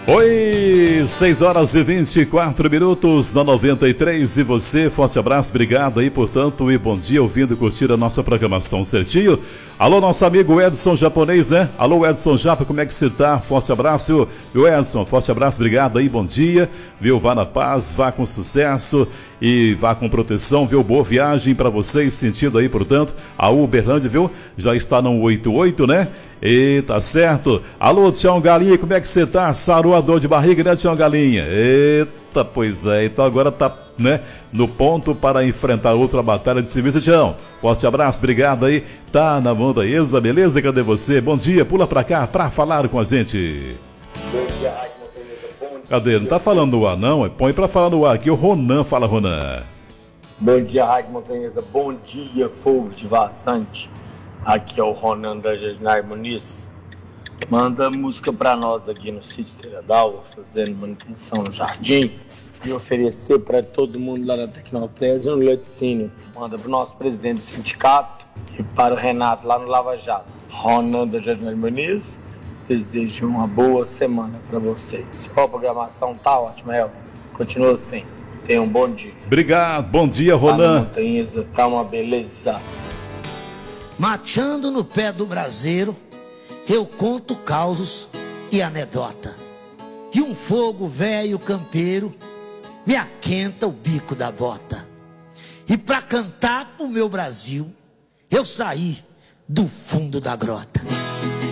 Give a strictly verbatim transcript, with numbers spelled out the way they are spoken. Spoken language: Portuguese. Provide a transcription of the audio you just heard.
Oi, seis horas e vinte e quatro minutos na noventa e três. E você, forte abraço, obrigado aí, portanto, e bom dia, ouvindo e curtir a nossa programação certinho. Alô, nosso amigo Edson Japonês, né? Alô, Edson Japa, como é que você tá? Forte abraço, viu, Edson? Forte abraço, obrigado aí, bom dia, viu? Vá na paz, vá com sucesso e vá com proteção, viu? Boa viagem para vocês, sentindo aí, portanto, a Uberlândia, viu? Já está no oitenta e oito, né? E tá certo. Alô, Tião Galinha, como é que você tá? Sarou a dor de barriga, né, Tião Galinha? Eita, pois é. Então agora tá, né, no ponto para enfrentar outra batalha de serviço. Tião, forte abraço, obrigado aí. Tá na mão da Exda, beleza? Cadê você? Bom dia, pula pra cá pra falar com a gente. Bom dia, Rádio Montanhesa. Bom dia. Cadê? Não tá falando no ar, não? Põe pra falar no ar aqui. O Ronan, fala, Ronan. Bom dia, Rádio Montanhesa. Bom dia, fogo de vazante. Aqui é o Ronan da Jasnai Muniz. Manda música pra nós aqui no sítio Estrela d'Alva, fazendo manutenção no jardim e oferecer para todo mundo lá na Tecnoplés um laticínio. Manda pro nosso presidente do sindicato e para o Renato lá no Lava Jato. Ronan da Jasnai Muniz, desejo uma boa semana para vocês. Ó, a programação tá ótima, El. Continua assim. Tenha um bom dia. Obrigado, bom dia, Ronan. Montanhesa, tá uma beleza. Mateando no pé do braseiro, eu conto causos e anedota. E um fogo velho campeiro me aquenta o bico da bota. E pra cantar pro meu Brasil, eu saí do fundo da grota.